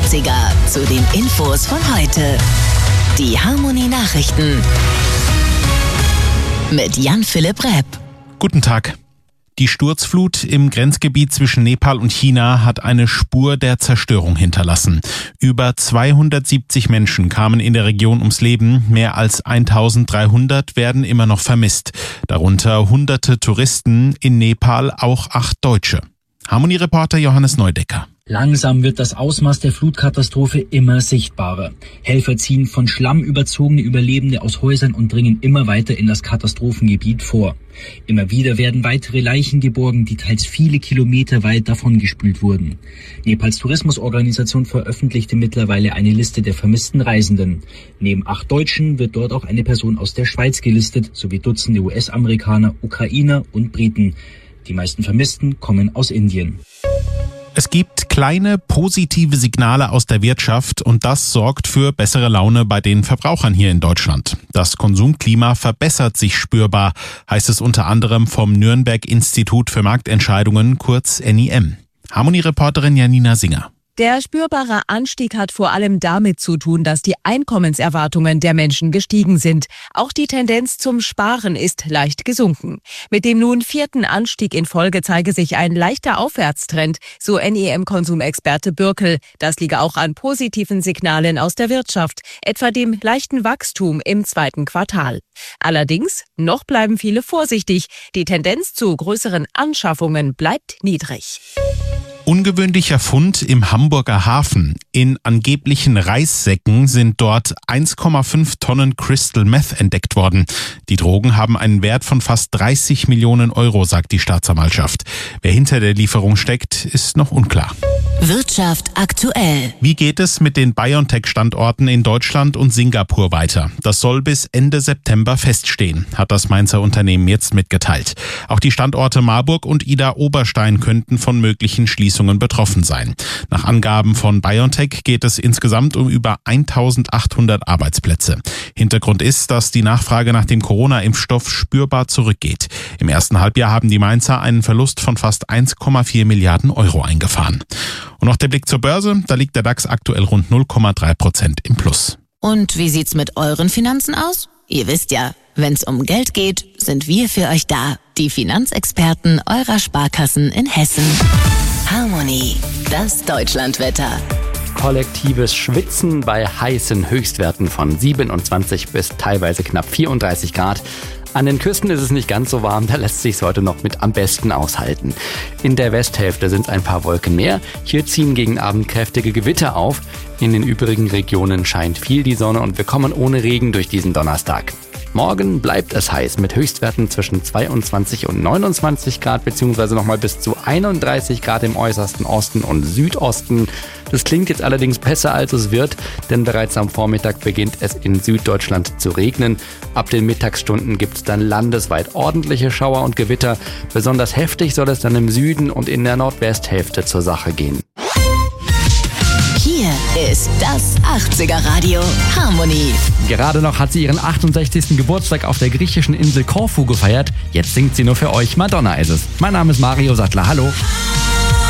80er zu den Infos von heute. Die Harmony Nachrichten mit Jan-Philipp Repp. Guten Tag. Die Sturzflut im Grenzgebiet zwischen Nepal und China hat eine Spur der Zerstörung hinterlassen. Über 270 Menschen kamen in der Region ums Leben. Mehr als 1300 werden immer noch vermisst. Darunter hunderte Touristen, in Nepal auch 8 Deutsche. Harmony-Reporter Johannes Neudecker. Langsam wird das Ausmaß der Flutkatastrophe immer sichtbarer. Helfer ziehen von Schlamm überzogene Überlebende aus Häusern und dringen immer weiter in das Katastrophengebiet vor. Immer wieder werden weitere Leichen geborgen, die teils viele Kilometer weit davongespült wurden. Nepals Tourismusorganisation veröffentlichte mittlerweile eine Liste der vermissten Reisenden. Neben 8 Deutschen wird dort auch eine Person aus der Schweiz gelistet, sowie Dutzende US-Amerikaner, Ukrainer und Briten. Die meisten Vermissten kommen aus Indien. Es gibt kleine positive Signale aus der Wirtschaft und das sorgt für bessere Laune bei den Verbrauchern hier in Deutschland. Das Konsumklima verbessert sich spürbar, heißt es unter anderem vom Nürnberg Institut für Marktentscheidungen, kurz NIM. Harmony-Reporterin Janina Singer. Der spürbare Anstieg hat vor allem damit zu tun, dass die Einkommenserwartungen der Menschen gestiegen sind. Auch die Tendenz zum Sparen ist leicht gesunken. Mit dem nun 4. Anstieg in Folge zeige sich ein leichter Aufwärtstrend, so NEM-Konsumexperte Bürkel. Das liege auch an positiven Signalen aus der Wirtschaft, etwa dem leichten Wachstum im 2. Quartal. Allerdings, noch bleiben viele vorsichtig. Die Tendenz zu größeren Anschaffungen bleibt niedrig. Ungewöhnlicher Fund im Hamburger Hafen. In angeblichen Reissäcken sind dort 1,5 Tonnen Crystal Meth entdeckt worden. Die Drogen haben einen Wert von fast 30 Millionen Euro, sagt die Staatsanwaltschaft. Wer hinter der Lieferung steckt, ist noch unklar. Wirtschaft aktuell. Wie geht es mit den BioNTech-Standorten in Deutschland und Singapur weiter? Das soll bis Ende September feststehen, hat das Mainzer Unternehmen jetzt mitgeteilt. Auch die Standorte Marburg und Idar-Oberstein könnten von möglichen Schließungen betroffen sein. Nach Angaben von BioNTech geht es insgesamt um über 1800 Arbeitsplätze. Hintergrund ist, dass die Nachfrage nach dem Corona-Impfstoff spürbar zurückgeht. Im ersten Halbjahr haben die Mainzer einen Verlust von fast 1,4 Milliarden Euro eingefahren. Und noch der Blick zur Börse, da liegt der DAX aktuell rund 0,3% im Plus. Und wie sieht's mit euren Finanzen aus? Ihr wisst ja, wenn's um Geld geht, sind wir für euch da. Die Finanzexperten eurer Sparkassen in Hessen. Harmony, das Deutschlandwetter. Kollektives Schwitzen bei heißen Höchstwerten von 27 bis teilweise knapp 34 Grad. An den Küsten ist es nicht ganz so warm, da lässt sich's heute noch mit am besten aushalten. In der Westhälfte sind ein paar Wolken mehr. Hier ziehen gegen Abend kräftige Gewitter auf. In den übrigen Regionen scheint viel die Sonne und wir kommen ohne Regen durch diesen Donnerstag. Morgen bleibt es heiß mit Höchstwerten zwischen 22 und 29 Grad beziehungsweise nochmal bis zu 31 Grad im äußersten Osten und Südosten. Das klingt jetzt allerdings besser als es wird, denn bereits am Vormittag beginnt es in Süddeutschland zu regnen. Ab den Mittagsstunden gibt es dann landesweit ordentliche Schauer und Gewitter. Besonders heftig soll es dann im Süden und in der Nordwesthälfte zur Sache gehen. Hier ist das 80er Radio Harmony. Gerade noch hat sie ihren 68. Geburtstag auf der griechischen Insel Korfu gefeiert. Jetzt singt sie nur für euch. Madonna ist es. Mein Name ist Mario Sattler. Hallo.